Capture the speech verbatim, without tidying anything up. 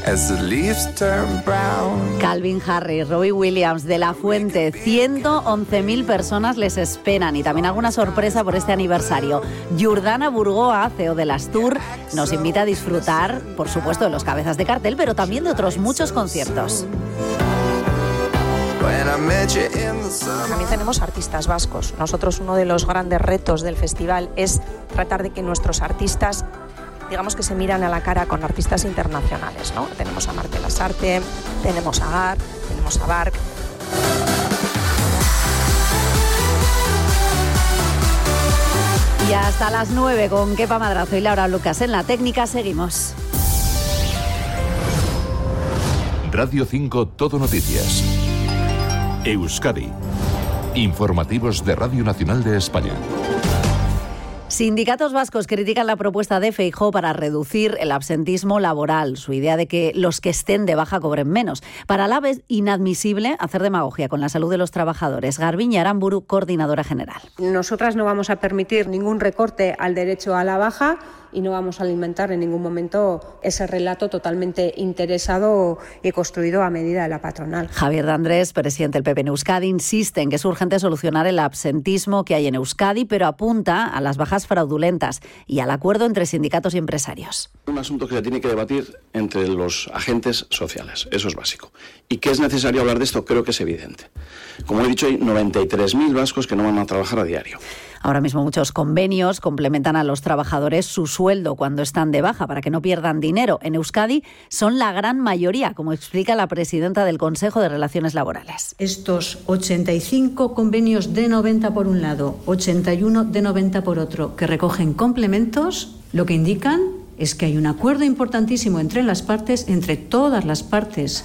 as the leaves turn brown. Calvin Harris, Robbie Williams, De La Fuente, ciento once mil personas les esperan y también alguna sorpresa por este aniversario. Jordana Burgoa, C E O del Astur, nos invita a disfrutar, por supuesto, de los cabezas de cartel, pero también de otros muchos conciertos. También tenemos artistas vascos. Nosotros uno de los grandes retos del festival es tratar de que nuestros artistas, digamos que se miran a la cara con artistas internacionales, ¿no? Tenemos a Marta Lasarte, tenemos a Gar, tenemos a Bark. Y hasta las nueve con Kepa Madrazo y Laura Lucas en la técnica seguimos. Radio cinco Todo Noticias. Euskadi. Informativos de Radio Nacional de España. Sindicatos vascos critican la propuesta de Feijóo para reducir el absentismo laboral, su idea de que los que estén de baja cobren menos. Para la vez, inadmisible hacer demagogia con la salud de los trabajadores. Garbiñe Aramburu, coordinadora general. Nosotras no vamos a permitir ningún recorte al derecho a la baja y no vamos a alimentar en ningún momento ese relato totalmente interesado y construido a medida de la patronal. Javier de Andrés, presidente del P P en Euskadi, insiste en que es urgente solucionar el absentismo que hay en Euskadi, pero apunta a las bajas fraudulentas y al acuerdo entre sindicatos y empresarios. Un asunto que se tiene que debatir entre los agentes sociales, eso es básico. ¿Y que es necesario hablar de esto? Creo que es evidente. Como he dicho, hay noventa y tres mil vascos que no van a trabajar a diario. Ahora mismo muchos convenios complementan a los trabajadores su sueldo cuando están de baja para que no pierdan dinero. En Euskadi son la gran mayoría, como explica la presidenta del Consejo de Relaciones Laborales. Estos ochenta y cinco convenios de noventa por un lado, ochenta y uno de noventa por otro, que recogen complementos, lo que indican es que hay un acuerdo importantísimo entre las partes, entre todas las partes